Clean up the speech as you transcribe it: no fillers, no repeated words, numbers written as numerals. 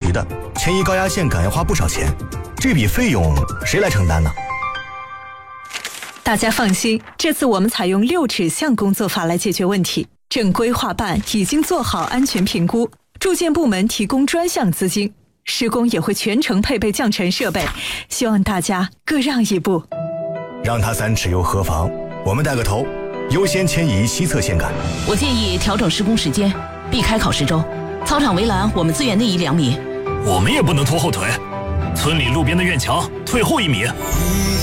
急的，迁移高压线杆要花不少钱，这笔费用谁来承担呢？ 大家放心，这次我们采用6指向工作法来解决问题。正规划办已经做好安全评估，住建部门提供专项资金，施工也会全程配备降尘设备，希望大家各让一步。 让他3尺又何妨？我们带个头，优先迁移西侧线杆。 我建议调整施工时间，避开考试周。操场围栏我们自远内移2米。 我们也不能拖后腿，村里路边的院墙退后1米。